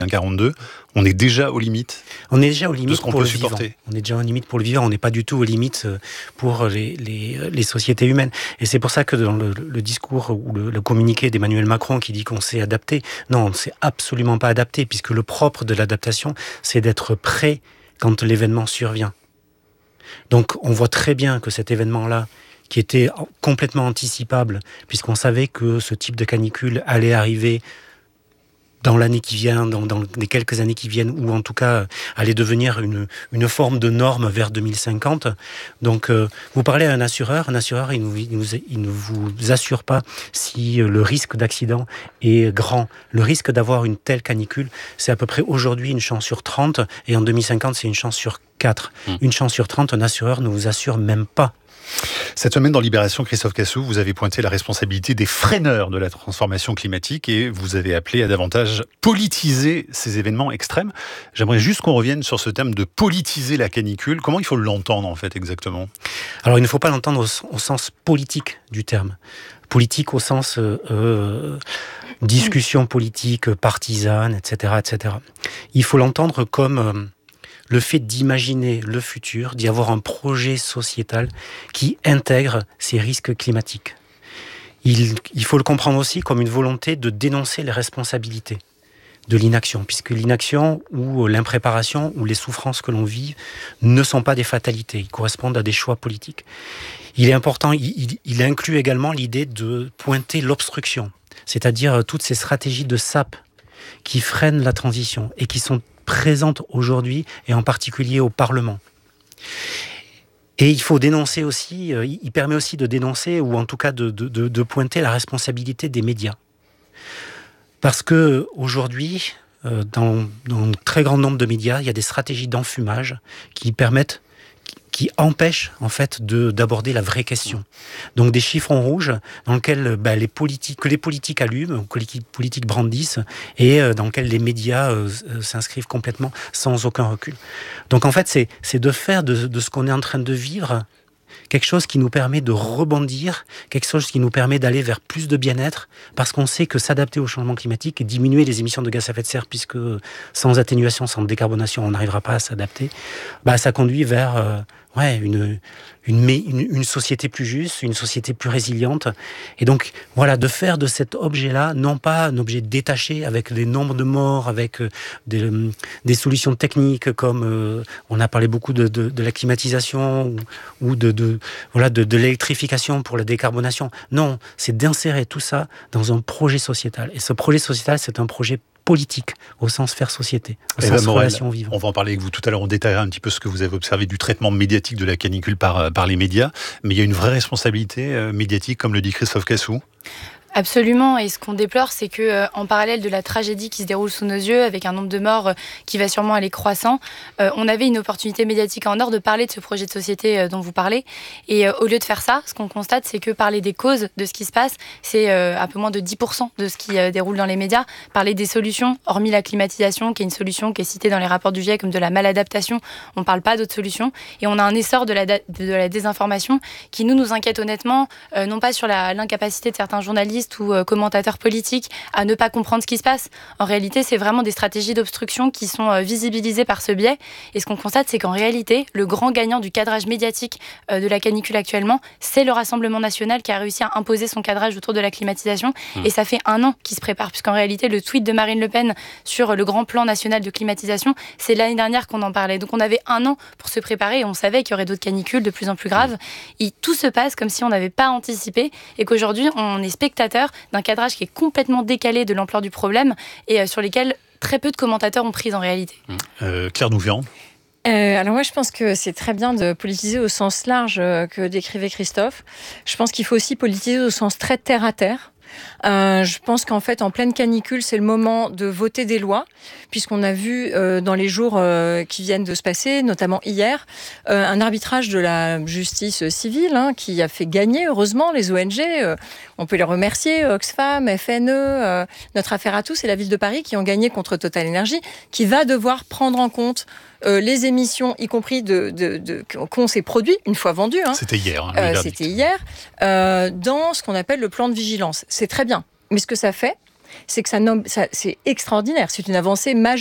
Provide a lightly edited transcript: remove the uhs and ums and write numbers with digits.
42, on est déjà aux limites. On est déjà aux de limites ce qu'on pour peut le vivant. supporter. On est déjà aux limites pour le vivant. On n'est pas du tout aux limites pour les sociétés humaines. Et c'est pour ça que dans le discours ou le communiqué d'Emmanuel Macron qui dit qu'on s'est adapté, non, on ne s'est absolument pas adapté, puisque le propre de l'adaptation, c'est d'être prêt quand l'événement survient. Donc on voit très bien que cet événement-là, qui était complètement anticipable, puisqu'on savait que ce type de canicule allait arriver dans l'année qui vient, dans les quelques années qui viennent, ou en tout cas allait devenir une forme de norme vers 2050. Donc, vous parlez à un assureur, il ne vous assure pas si le risque d'accident est grand. Le risque d'avoir une telle canicule, c'est à peu près aujourd'hui une chance sur 30, et en 2050, c'est une chance sur 4. Une chance sur 30, un assureur ne vous assure même pas. Cette semaine, dans Libération, Christophe Cassou, vous avez pointé la responsabilité des freineurs de la transformation climatique et vous avez appelé à davantage politiser ces événements extrêmes. J'aimerais juste qu'on revienne sur ce terme de politiser la canicule. Comment il faut l'entendre, en fait, exactement ? Alors, il ne faut pas l'entendre au sens politique du terme. Politique au sens discussion politique, partisane, etc., etc. Il faut l'entendre comme le fait d'imaginer le futur, d'y avoir un projet sociétal qui intègre ces risques climatiques. Il faut le comprendre aussi comme une volonté de dénoncer les responsabilités de l'inaction, puisque l'inaction ou l'impréparation ou les souffrances que l'on vit ne sont pas des fatalités, ils correspondent à des choix politiques. Il est important, il inclut également l'idée de pointer l'obstruction, c'est-à-dire toutes ces stratégies de SAP qui freinent la transition et qui sont présente aujourd'hui, et en particulier au Parlement. Et il faut dénoncer aussi, il permet aussi de dénoncer, ou en tout cas de pointer la responsabilité des médias. Parce que aujourd'hui, dans un très grand nombre de médias, il y a des stratégies d'enfumage qui empêchent en fait d'aborder la vraie question. Donc des chiffrons rouges dans lesquels les politiques allument, que les politiques brandissent, et dans lesquels les médias s'inscrivent complètement sans aucun recul. Donc en fait, c'est de faire de ce qu'on est en train de vivre quelque chose qui nous permet de rebondir, quelque chose qui nous permet d'aller vers plus de bien-être, parce qu'on sait que s'adapter au changement climatique et diminuer les émissions de gaz à effet de serre, puisque sans atténuation, sans décarbonation, on n'arrivera pas à s'adapter, ça conduit vers une société plus juste, une société plus résiliente. Et donc, voilà, de faire de cet objet-là, non pas un objet détaché avec des nombres de morts, avec des solutions techniques comme on a parlé beaucoup de la climatisation ou de l'électrification pour la décarbonation. Non, c'est d'insérer tout ça dans un projet sociétal. Et ce projet sociétal, c'est un projet politique, au sens faire société, au sens relation vivante. On va en parler avec vous tout à l'heure, on détaillera un petit peu ce que vous avez observé du traitement médiatique de la canicule par les médias, mais il y a une vraie responsabilité médiatique, comme le dit Christophe Cassou. Absolument, et ce qu'on déplore, c'est que en parallèle de la tragédie qui se déroule sous nos yeux, avec un nombre de morts qui va sûrement aller croissant, on avait une opportunité médiatique en or de parler de ce projet de société dont vous parlez. Et au lieu de faire ça, ce qu'on constate, c'est que parler des causes de ce qui se passe, c'est un peu moins de 10% de ce qui déroule dans les médias. Parler des solutions, hormis la climatisation, qui est une solution qui est citée dans les rapports du GIEC comme de la maladaptation, on ne parle pas d'autres solutions. Et on a un essor de la désinformation qui nous inquiète honnêtement, non pas sur l'incapacité de certains journalistes ou commentateurs politiques à ne pas comprendre ce qui se passe. En réalité, c'est vraiment des stratégies d'obstruction qui sont visibilisées par ce biais. Et ce qu'on constate, c'est qu'en réalité, le grand gagnant du cadrage médiatique de la canicule actuellement, c'est le Rassemblement national qui a réussi à imposer son cadrage autour de la climatisation. Et ça fait 1 an qu'il se prépare, puisqu'en réalité, le tweet de Marine Le Pen sur le grand plan national de climatisation, c'est l'année dernière qu'on en parlait. Donc on avait 1 an pour se préparer et on savait qu'il y aurait d'autres canicules de plus en plus graves. Et tout se passe comme si on n'avait pas anticipé et qu'aujourd'hui, on est spectateur d'un cadrage qui est complètement décalé de l'ampleur du problème et sur lesquels très peu de commentateurs ont pris en réalité. Claire Nouvian. Alors moi je pense que c'est très bien de politiser au sens large que décrivait Christophe. Je pense qu'il faut aussi politiser au sens très terre à terre. Je pense qu'en fait, en pleine canicule, c'est le moment de voter des lois, puisqu'on a vu dans les jours qui viennent de se passer, notamment hier, un arbitrage de la justice civile qui a fait gagner, heureusement, les ONG. On peut les remercier, Oxfam, FNE, Notre Affaire à tous et la Ville de Paris, qui ont gagné contre Total Energy, qui va devoir prendre en compte les émissions, y compris qu'on s'est produit une fois vendus. C'était hier. C'était hier, dans ce qu'on appelle le plan de vigilance. C'est très bien. Mais ce que ça fait, c'est que c'est extraordinaire. C'est une avancée majeure.